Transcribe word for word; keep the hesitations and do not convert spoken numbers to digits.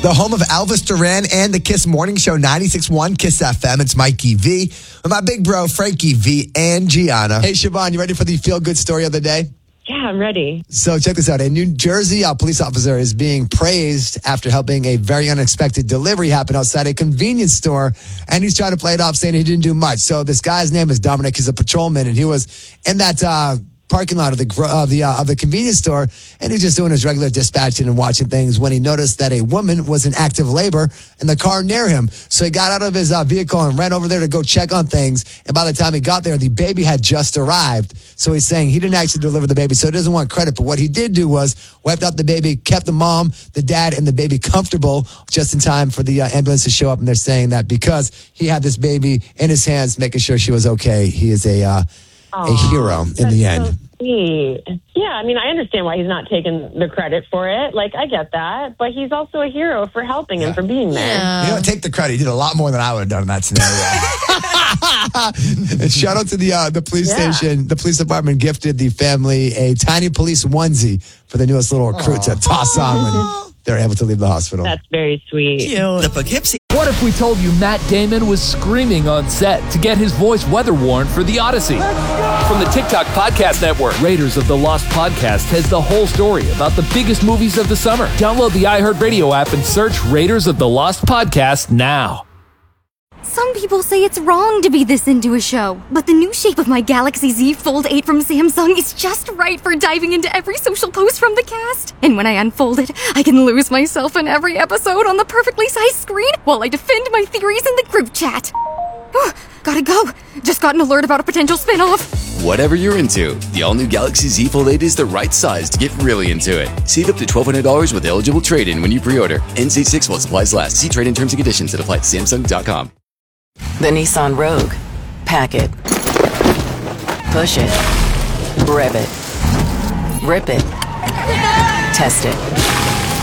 the home of Elvis Duran and the Kiss Morning Show, ninety-six point one Kiss F M. It's Mikey V with my big bro, Frankie V and Gianna. Hey, Siobhan, you ready for the feel-good story of the day? Yeah, I'm ready. So check this out. A New Jersey uh, police officer is being praised after helping a very unexpected delivery happen outside a convenience store. And he's trying to play it off saying he didn't do much. So this guy's name is Dominic. He's a patrolman, and he was in that uh, parking lot of the of the uh, of the convenience store, and he's just doing his regular dispatching and watching things when he noticed that a woman was in active labor in the car near him. So he got out of his uh, vehicle and ran over there to go check on things. And by the time he got there, the baby had just arrived. So he's saying he didn't actually deliver the baby, so he doesn't want credit. But what he did do was wiped out the baby, kept the mom, the dad, and the baby comfortable just in time for the uh, ambulance to show up. And they're saying that because he had this baby in his hands, making sure she was okay, he is a uh, Aww, a hero in the end. So sweet. Yeah, I mean, I understand why he's not taking the credit for it. Like, I get that. But he's also a hero for helping yeah. and for being there. Yeah. You know, take the credit. He did a lot more than I would have done in that scenario. And shout out to the uh, the police yeah. station. The police department gifted the family a tiny police onesie for the newest little recruit to toss on when they're able to leave the hospital. That's very sweet. The Poughkeepsie. What if we told you Matt Damon was screaming on set to get his voice weather warned for The Odyssey? From the TikTok Podcast Network, Raiders of the Lost Podcast has the whole story about the biggest movies of the summer. Download the iHeartRadio app and search Raiders of the Lost Podcast now. Some people say it's wrong to be this into a show, but the new shape of my Galaxy Z Fold eight from Samsung is just right for diving into every social post from the cast. And when I unfold it, I can lose myself in every episode on the perfectly sized screen while I defend my theories in the group chat. Oh, gotta go. Just got an alert about a potential spin-off. Whatever you're into, the all-new Galaxy Z Fold eight is the right size to get really into it. Save up to twelve hundred dollars with eligible trade-in when you pre-order. N C six while supplies last. See trade-in terms and conditions that apply at Samsung dot com. The Nissan Rogue. Pack it. Push it. Rev it. Rip it. Test it.